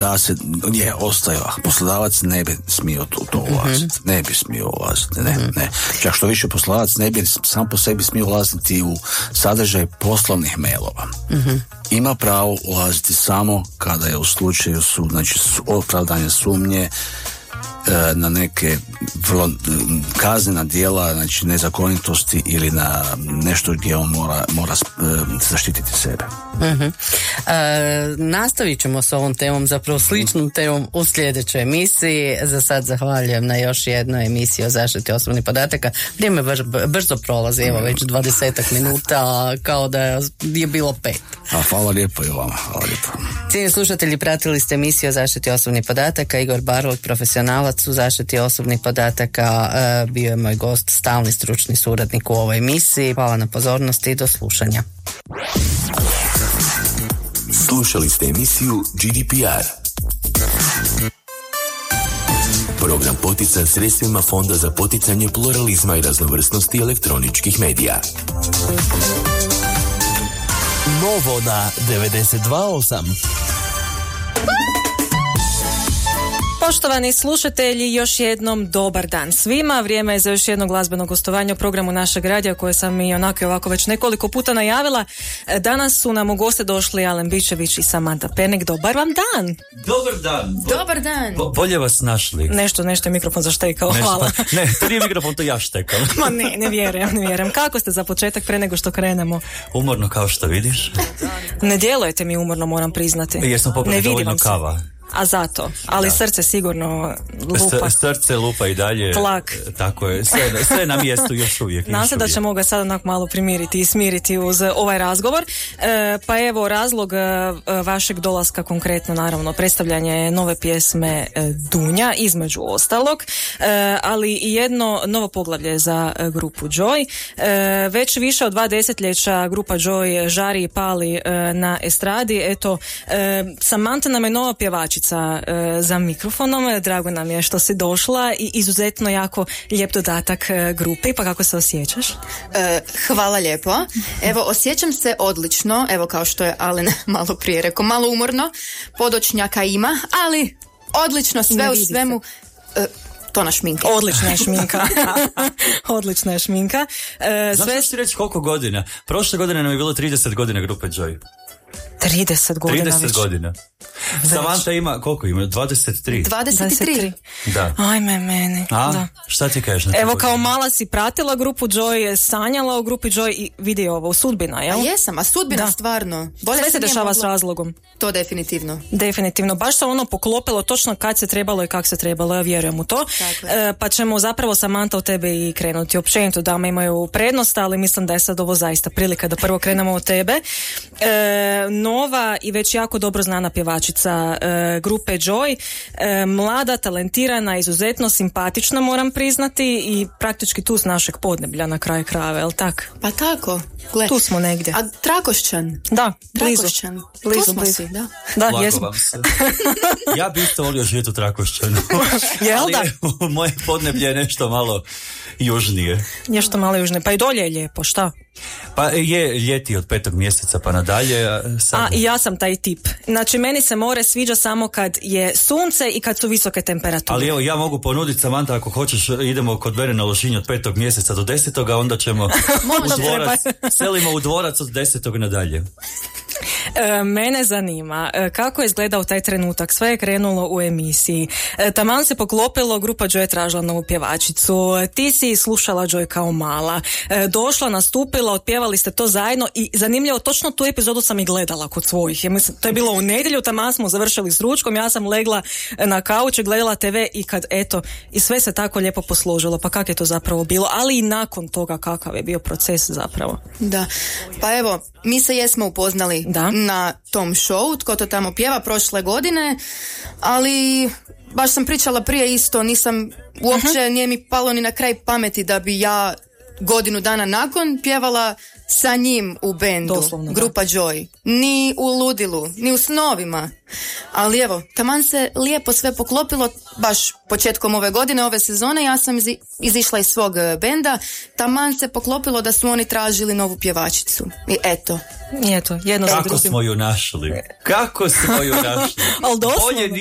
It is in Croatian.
da se, ostaju, poslodavac ne bi smio to ulaziti, ne bi smio ulaziti, ne. Čak što više, poslodavac ne bi sam po sebi smio ulaziti u sadržaj poslovnih mailova. Ima pravo ulaziti samo kada je u slučaju opravdanje sumnje na neke vrlo kaznena djela, znači nezakonitosti ili na nešto gdje on mora zaštititi sebe. Nastavit ćemo s ovom temom, zapravo sličnom temom u sljedećoj emisiji. Za sad zahvaljujem na još jednoj emisiji o zaštiti osobnih podataka. Vrijeme brzo prolazi, evo već 20 minuta, kao da je bilo 5. Hvala lijepo i vama, hvala lijepo. Cijenjeni slušatelji, pratili ste emisiju o zaštiti osobnih podataka. Igor Barlog, profesionalac u zaštiti osobnih podataka, bio je moj gost, stalni stručni suradnik u ovoj emisiji. Hvala na pozornosti i do slušanja. Slušali ste emisiju GDPR. Program potican sredstvima Fonda za poticanje pluralizma i raznovrsnosti elektroničkih medija. Novo na 92.8. Poštovani slušatelji, još jednom dobar dan svima. Vrijeme je za još jedno glazbeno gostovanje u programu našeg radija koje sam i onako i ovako već nekoliko puta najavila. Danas su nam u goste došli Alen Bičević i Samanta Pernik. Dobar vam dan! Dobar dan! Dobar dan! Bolje vas našli. Nešto je mikrofon zaštekao, hvala. Ne, to nije mikrofon, to ja štekam. Ma ne vjerujem. Kako ste za početak pre nego što krenemo? Umorno kao što vidiš. Ne djelujete mi umorno, moram priznati. Jer sam popio dovoljno kava. A zato, ali srce sigurno lupa. Srce lupa i dalje. Tlak. Tako je, sve na mjestu još uvijek. Nadam se da ćemo ga sad onako malo primiriti i smiriti uz ovaj razgovor. Pa evo, razlog vašeg dolaska konkretno, naravno, predstavljanje nove pjesme Dunja, između ostalog, ali i jedno novo poglavlje za grupu Joy. Već više od 2 desetljeća grupa Joy žari i pali na estradi. Eto, Samanta nam je nova pjevačica za mikrofonom. Drago nam je što si došla i izuzetno jako lijep dodatak grupi. Pa kako se osjećaš? Hvala lijepo. Evo, osjećam se odlično. Evo, kao što je Alen malo prije rekao, malo umorno. Podočnjaka ima, ali odlično, sve u svemu. Tona šminke. Odlična je šminka. Odlična je šminka. Znaš što ti reći koliko godina? Prošle godine nam je bilo 30 godina grupe Joy. 30 godina 30 već. godina. Samanta ima, koliko ima? 23? 23. Da. Ajme meni. Da. Šta ti kažeš na to? Evo, kao mala si pratila grupu Joy, sanjala o grupi Joy i vidi ovo, sudbina, jel? A jesam, a sudbina stvarno. Sve se dešava s razlogom. To definitivno. Definitivno. Baš se ono poklopilo točno kad se trebalo i kak se trebalo, ja vjerujem u to. Pa ćemo zapravo, Samanta, od tebe i krenuti. Općenito dame imaju prednost, ali mislim da je sad ovo zaista prilika da prvo krenemo od tebe. Nova i već jako dobro znana pjevačica grupe Joy, mlada, talentirana, izuzetno simpatična, moram priznati, i praktički tu s našeg podneblja na kraju krajeva, jel tak? Pa tako. Gle. Tu smo negdje. A Trakošćan? Da, blizu. Trakošćan. Blizu. Si, da. Da, jesmo. Ja bi isto volio živjeti u Trakošćanu. Jel da? Ali moje podneblje je nešto malo južnije. Nešto malo južnije. Pa i dolje je lijepo, šta? Pa je ljeti od 5. mjeseca pa nadalje. I ja sam taj tip. Znači, meni se more sviđa samo kad je sunce i kad su visoke temperature. Ali evo, ja mogu ponuditi, Samanta, ako hoćeš, idemo kod mene na Lošinj od 5. mjeseca do 10. onda ćemo u dvorac, selimo u dvorac od 10. nadalje. Mene zanima kako je izgledao taj trenutak. Sve je krenulo u emisiji. Taman se poklopilo, grupa Joy je tražila novu pjevačicu. Ti si slušala Joy kao mala. Došla, nastupila, otpjevali ste to zajedno i zanimljivo, točno tu epizodu sam i gledala kod svojih. Mislim, to je bilo u nedjelju, taman smo završili s ručkom, ja sam legla na kauču, gledala TV i kad eto, i sve se tako lijepo posložilo. Pa kak je to zapravo bilo? Ali i nakon toga kakav je bio proces zapravo? Da, pa evo, mi se jesmo upoznali na tom showu, tko to tamo pjeva, prošle godine, ali baš sam pričala prije isto, nisam uopće, nije mi palo ni na kraj pameti da bi ja godinu dana nakon pjevala sa njim u bendu. Doslovno, grupa Joy. Ni u ludilu, ni u snovima. Ali evo, taman se lijepo sve poklopilo, baš početkom ove godine, ove sezone, ja sam izišla iz svog benda, taman se poklopilo da su oni tražili novu pjevačicu. I eto. Jedno za drugim. Kako smo ju našli? Ali doslovno.